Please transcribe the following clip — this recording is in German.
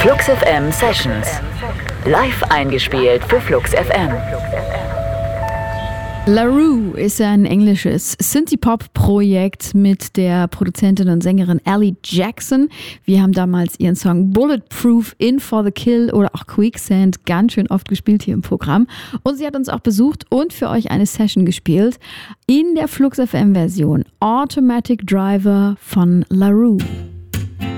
Flux FM Sessions. Live eingespielt für Flux FM. LaRue ist ein englisches Synthie-Pop-Projekt mit der Produzentin und Sängerin Ellie Jackson. Wir haben damals ihren Song Bulletproof, In for the Kill oder auch Quicksand ganz schön oft gespielt hier im Programm. Und sie hat uns auch besucht und für euch eine Session gespielt in der Flux FM-Version Automatic Driver von LaRue.